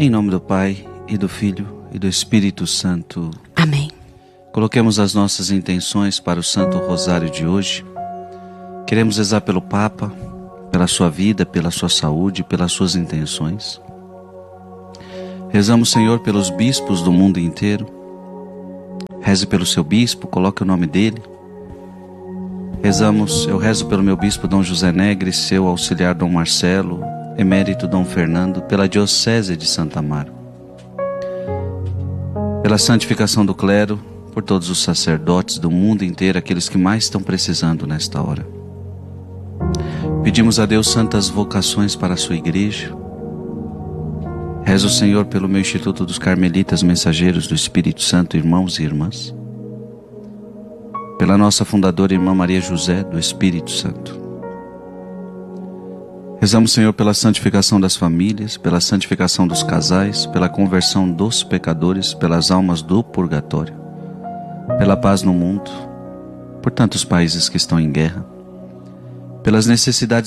Em nome do Pai, e do Filho, e do Espírito Santo. Amém. Coloquemos as nossas intenções para o Santo Rosário de hoje. Queremos rezar pelo Papa, pela sua vida, pela sua saúde, pelas suas intenções. Rezamos, Senhor, pelos bispos do mundo inteiro. Reze pelo seu bispo, coloque o nome dele. Eu rezo pelo meu bispo Dom José Negre, seu auxiliar Dom Marcelo, emérito Dom Fernando, pela Diocese de Santa Amaro. Pela santificação do clero, por todos os sacerdotes do mundo inteiro, aqueles que mais estão precisando nesta hora. Pedimos a Deus santas vocações para a sua igreja. Rezo, Senhor, pelo meu Instituto dos Carmelitas Mensageiros do Espírito Santo, irmãos e irmãs. Pela nossa fundadora irmã Maria José do Espírito Santo. Rezamos, Senhor, pela santificação das famílias, pela santificação dos casais, pela conversão dos pecadores, pelas almas do purgatório, pela paz no mundo, por tantos países que estão em guerra, pelas necessidades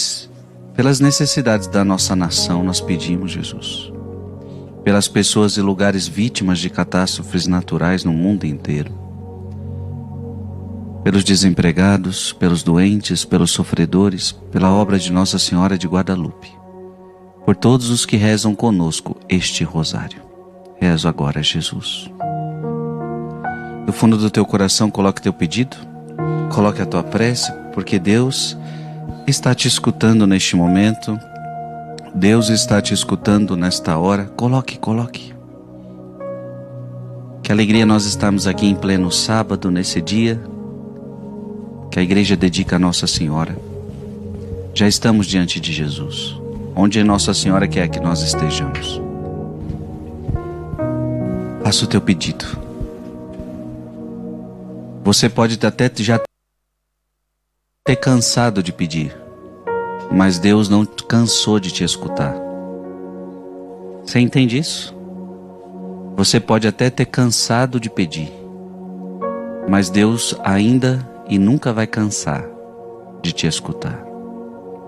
da nossa nação nós pedimos, Jesus. Pelas pessoas e lugares vítimas de catástrofes naturais no mundo inteiro. Pelos desempregados, pelos doentes, pelos sofredores, pela obra de Nossa Senhora de Guadalupe. Por todos os que rezam conosco este rosário. Rezo agora, Jesus. No fundo do teu coração, coloque teu pedido, coloque a tua prece, porque Deus está te escutando neste momento. Deus está te escutando nesta hora. Coloque. Que alegria nós estamos aqui em pleno sábado, nesse dia que a igreja dedica a Nossa Senhora. Já estamos diante de Jesus, onde Nossa Senhora quer que nós estejamos. Faça o teu pedido. Você pode até já ter cansado de pedir, mas Deus não cansou de te escutar. Você entende isso? Você pode até ter cansado de pedir, mas Deus ainda e nunca vai cansar de te escutar.